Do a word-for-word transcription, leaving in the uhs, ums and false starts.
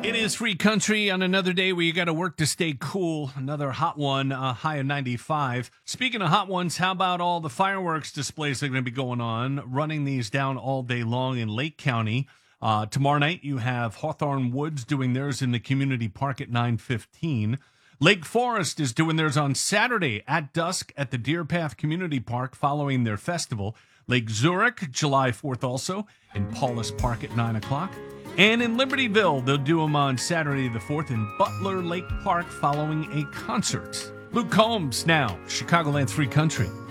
It is free country on another day where you got to work to stay cool. Another hot one, uh, high of ninety-five. Speaking of hot ones, how about all the fireworks displays that are going to be going on? Running these down all day long in Lake County. Uh, tomorrow night, you have Hawthorne Woods doing theirs in the community park at nine fifteen. Lake Forest is doing theirs on Saturday at dusk at the Deer Path Community Park following their festival. Lake Zurich, July fourth also, in Paulus Park at nine o'clock. And in Libertyville, they'll do them on Saturday the fourth in Butler Lake Park following a concert. Luke Combs now, Chicagoland Free Country.